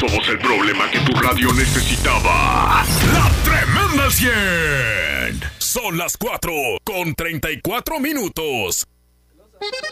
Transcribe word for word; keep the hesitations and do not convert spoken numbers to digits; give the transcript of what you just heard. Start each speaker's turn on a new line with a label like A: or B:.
A: somos el problema que tu radio necesitaba. La Tremenda cien. Son las cuatro con treinta y cuatro minutos.